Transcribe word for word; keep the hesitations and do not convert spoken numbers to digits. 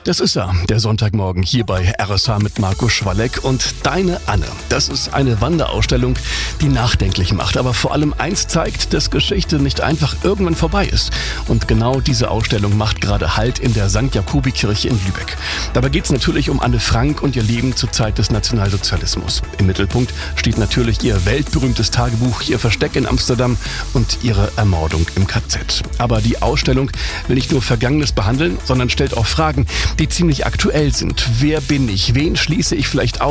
Das ist er, der Sonntagmorgen hier bei R S H mit Marco Schwalek und Deine Anne. Das ist eine Wanderausstellung, die nachdenklich macht, aber vor allem eins zeigt, dass Geschichte nicht einfach irgendwann vorbei ist. Und genau diese Ausstellung macht gerade Halt in der Sankt Jakobi-Kirche in Lübeck. Dabei geht es natürlich um Anne Frank und ihr Leben zur Zeit des Nationalsozialismus. Im Mittelpunkt steht natürlich ihr weltberühmtes Tagebuch, ihr Versteck in Amsterdam und ihre Ermordung im K Z. Aber die Ausstellung will nicht nur Vergangenes behandeln, sondern stellt auch Fragen, die ziemlich aktuell sind. Wer bin ich? Wen schließe ich vielleicht aus?